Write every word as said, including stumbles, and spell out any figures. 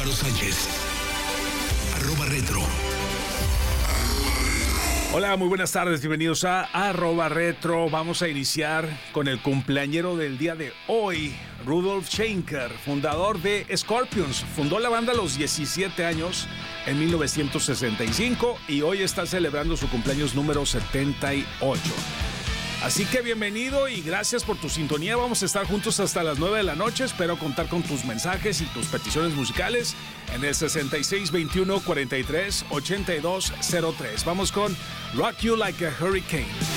Álvaro Sánchez. Arroba Retro. Hola, muy buenas tardes, bienvenidos a Arroba Retro. Vamos a iniciar con el cumpleañero del día de hoy, Rudolf Schenker, fundador de Scorpions. Fundó la banda a los diecisiete años en mil novecientos sesenta y cinco y hoy está celebrando su cumpleaños número setenta y ocho. Así que bienvenido y gracias por tu sintonía. Vamos a estar juntos hasta las nueve de la noche. Espero contar con tus mensajes y tus peticiones musicales en el sesenta y seis veintiuno cuarenta y tres ochenta y dos cero tres. Vamos con Rock You Like a Hurricane.